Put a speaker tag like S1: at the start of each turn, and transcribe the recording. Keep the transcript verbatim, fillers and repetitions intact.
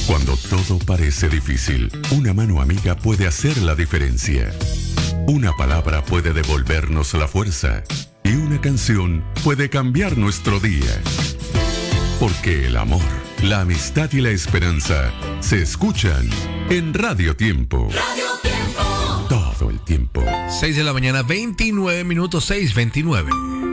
S1: Cuando todo parece difícil, una mano amiga puede hacer la diferencia. Una palabra puede devolvernos la fuerza y una canción puede cambiar nuestro día. Porque el amor, la amistad y la esperanza se escuchan en Radio Tiempo.
S2: Radio Tiempo.
S1: Todo el tiempo.
S3: seis de la mañana, veintinueve minutos, seis veintinueve.